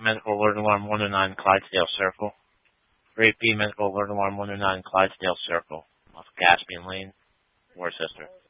Medical Alert Alarm 109 Clydesdale Circle. Rate B Medical Alert Alarm 109 Clydesdale Circle off Caspian Lane, Worcester.